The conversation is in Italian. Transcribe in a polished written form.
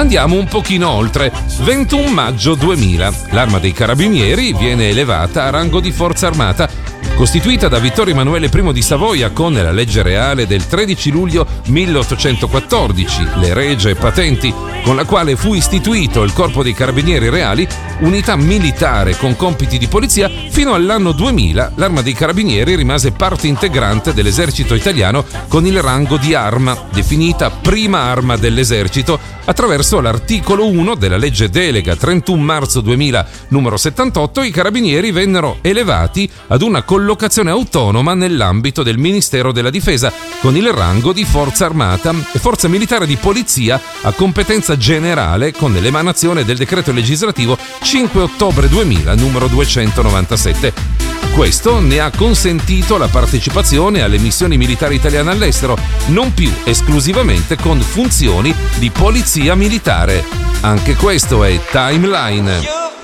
Andiamo un pochino oltre. 21 maggio 2000. L'Arma dei Carabinieri viene elevata a rango di forza armata. Costituita da Vittorio Emanuele I di Savoia con la legge reale del 13 luglio 1814, le regie patenti, con la quale fu istituito il Corpo dei Carabinieri Reali, unità militare con compiti di polizia, fino all'anno 2000 l'Arma dei Carabinieri rimase parte integrante dell'esercito italiano con il rango di arma, definita prima arma dell'esercito, attraverso l'articolo 1 della legge delega 31 marzo 2000 numero 78. I carabinieri vennero elevati ad una collocazione autonoma nell'ambito del Ministero della Difesa con il rango di Forza Armata e Forza Militare di Polizia a competenza generale con l'emanazione del decreto legislativo 5 ottobre 2000 numero 297. Questo ne ha consentito la partecipazione alle missioni militari italiane all'estero, non più esclusivamente con funzioni di polizia militare. Anche questo è Timeline.